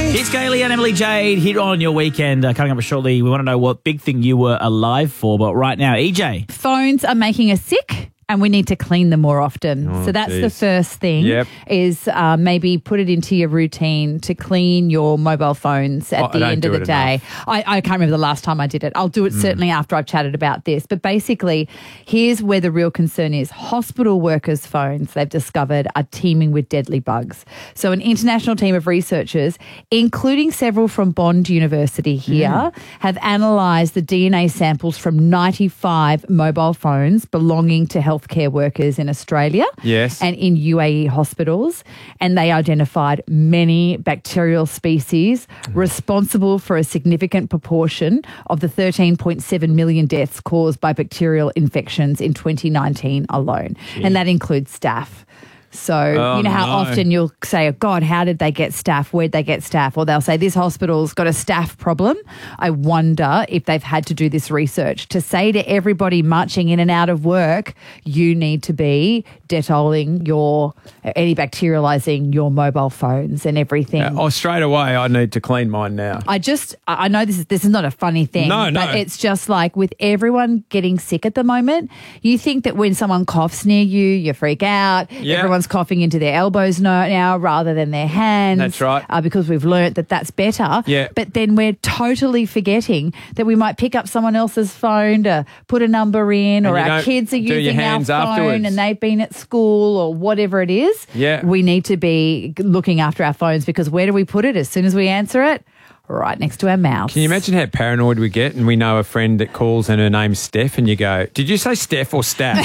It's Gailey and Emily Jade here on your weekend. Coming up shortly, we want to know what big thing you were alive for. But right now, EJ. Phones are making us sick. And we need to clean them more often. Oh, so that's geez. the first thing is maybe put it into your routine to clean your mobile phones at the end of the day. I can't remember the last time I did it. I'll do it certainly after I've chatted about this. But basically, here's where the real concern is. Hospital workers' phones, they've discovered, are teeming with deadly bugs. So an international team of researchers, including several from Bond University here, have analysed the DNA samples from 95 mobile phones belonging to healthcare workers in Australia and in UAE hospitals, and they identified many bacterial species responsible for a significant proportion of the 13.7 million deaths caused by bacterial infections in 2019 alone. And that includes staph. So, you know how often you'll say, oh, God, how did they get staph? Where'd they get staph? Or they'll say, this hospital's got a staph problem. I wonder if they've had to do this research to say to everybody marching in and out of work, you need to be Detolling antibacterializing your mobile phones and everything. Straight away, I need to clean mine now. I know this is not a funny thing. No. But it's just like with everyone getting sick at the moment, you think that when someone coughs near you, you freak out. Yeah. Everyone's coughing into their elbows now rather than their hands. That's right. Because we've learnt that that's better. Yeah. But then we're totally forgetting that we might pick up someone else's phone to put a number in, or our kids are using our phone afterwards. and they've been at school or whatever it is. Yeah. We need to be looking after our phones, because where do we put it as soon as we answer it? Right next to our mouths. Can you imagine how paranoid we get, and we know a friend that calls and her name's Steph, and you go, did you say Steph or Staff?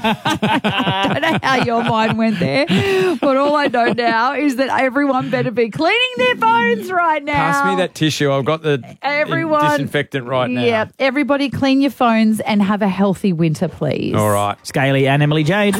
I don't know how your mind went there, but all I know now is that everyone better be cleaning their phones right now. Pass me that tissue. I've got the disinfectant right now. Yeah, everybody clean your phones and have a healthy winter, please. All right. It's Gailey and Emily Jade.